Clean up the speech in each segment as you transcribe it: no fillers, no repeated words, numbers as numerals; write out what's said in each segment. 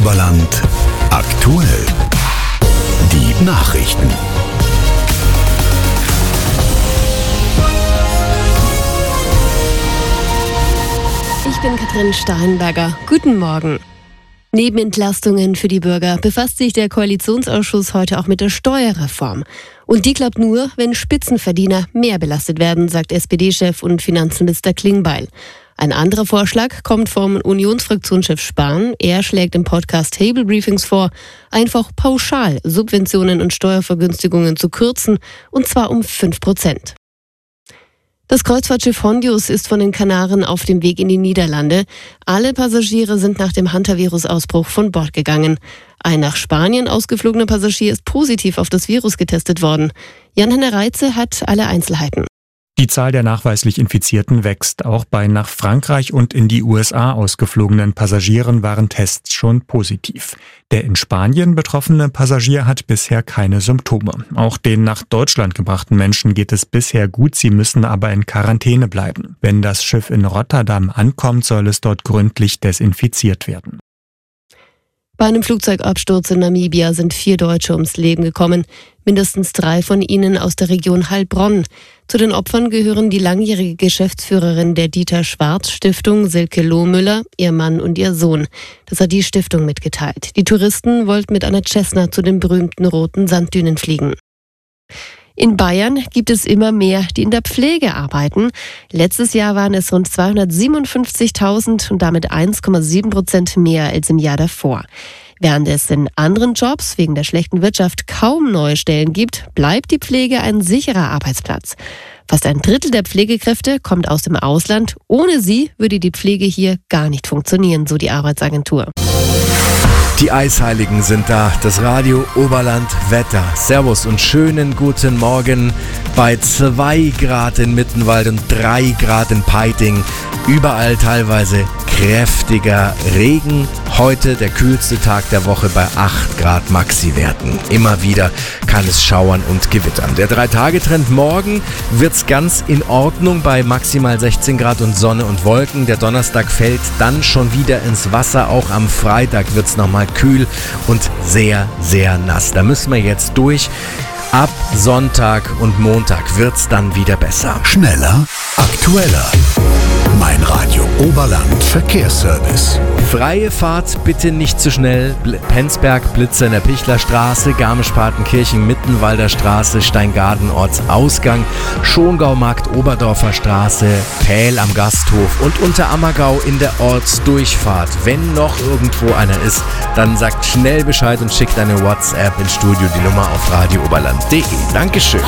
Oberland aktuell. Die Nachrichten. Ich bin Katrin Steinberger. Guten Morgen. Neben Entlastungen für die Bürger befasst sich der Koalitionsausschuss heute auch mit der Steuerreform. Und die klappt nur, wenn Spitzenverdiener mehr belastet werden, sagt SPD-Chef und Finanzminister Klingbeil. Ein anderer Vorschlag kommt vom Unionsfraktionschef Spahn. Er schlägt im Podcast Table Briefings vor, einfach pauschal Subventionen und Steuervergünstigungen zu kürzen, und zwar um 5%. Das Kreuzfahrtschiff Hondius ist von den Kanaren auf dem Weg in die Niederlande. Alle Passagiere sind nach dem Hantavirus-Ausbruch von Bord gegangen. Ein nach Spanien ausgeflogener Passagier ist positiv auf das Virus getestet worden. Jan-Henner Reitze hat alle Einzelheiten. Die Zahl der nachweislich Infizierten wächst. Auch bei nach Frankreich und in die USA ausgeflogenen Passagieren waren Tests schon positiv. Der in Spanien betroffene Passagier hat bisher keine Symptome. Auch den nach Deutschland gebrachten Menschen geht es bisher gut, sie müssen aber in Quarantäne bleiben. Wenn das Schiff in Rotterdam ankommt, soll es dort gründlich desinfiziert werden. Bei einem Flugzeugabsturz in Namibia sind 4 Deutsche ums Leben gekommen. Mindestens 3 von ihnen aus der Region Heilbronn. Zu den Opfern gehören die langjährige Geschäftsführerin der Dieter-Schwarz-Stiftung, Silke Lohmüller, ihr Mann und ihr Sohn. Das hat die Stiftung mitgeteilt. Die Touristen wollten mit einer Cessna zu den berühmten roten Sanddünen fliegen. In Bayern gibt es immer mehr, die in der Pflege arbeiten. Letztes Jahr waren es rund 257.000 und damit 1,7% mehr als im Jahr davor. Während es in anderen Jobs wegen der schlechten Wirtschaft kaum neue Stellen gibt, bleibt die Pflege ein sicherer Arbeitsplatz. Fast ein Drittel der Pflegekräfte kommt aus dem Ausland. Ohne sie würde die Pflege hier gar nicht funktionieren, so die Arbeitsagentur. Die Eisheiligen sind da, das Radio Oberland Wetter. Servus und schönen guten Morgen bei 2 Grad in Mittenwald und 3 Grad in Peiting. Überall teilweise kräftiger Regen. Heute der kühlste Tag der Woche bei 8 Grad Maxi-Werten. Immer wieder kann es schauern und gewittern. Der 3-Tage-Trend morgen wird's ganz in Ordnung bei maximal 16 Grad und Sonne und Wolken. Der Donnerstag fällt dann schon wieder ins Wasser. Auch am Freitag wird's nochmal kühl und sehr, sehr nass. Da müssen wir jetzt durch. Ab Sonntag und Montag wird's dann wieder besser. Schneller, aktueller. Mein Radio Oberland Verkehrsservice. Freie Fahrt bitte nicht zu schnell. Penzberg, Blitzer in der Pichlerstraße, Garmisch-Partenkirchen, Mittenwalder Straße, Steingaden Ortsausgang, Schongaumarkt, Oberdorfer Straße, Pähl am Gasthof und Unterammergau in der Ortsdurchfahrt. Wenn noch irgendwo einer ist, dann sagt schnell Bescheid und schickt eine WhatsApp ins Studio, die Nummer auf radiooberland.de. Dankeschön.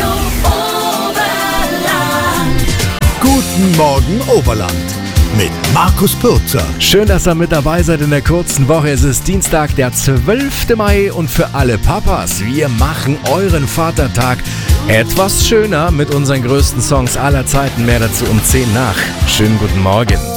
Guten Morgen Oberland mit Markus Pürzer. Schön, dass ihr mit dabei seid in der kurzen Woche. Es ist Dienstag, der 12. Mai und für alle Papas, wir machen euren Vatertag etwas schöner mit unseren größten Songs aller Zeiten. Mehr dazu um 10 nach. Schönen guten Morgen.